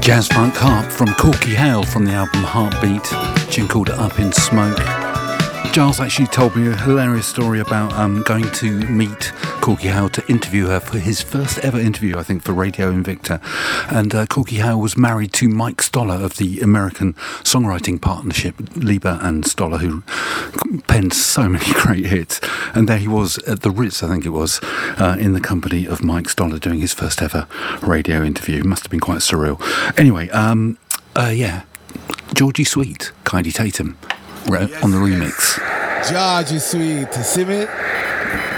Jazz funk harp from Corky Hale from the album Heartbeat, tune called Up in Smoke. Giles actually told me a hilarious story about going to meet Corky Hale to interview her for his first ever interview, I think, for Radio Invicta. And Corky Hale was married to Mike Stoller of the American songwriting partnership Lieber and Stoller, who penned so many great hits. And there he was at the Ritz, I think it was, in the company of Mike Stoller doing his first ever radio interview. Must have been quite surreal. Anyway, Georgie Sweet, Kylie Tatum on the remix. Georgie Sweet, see me?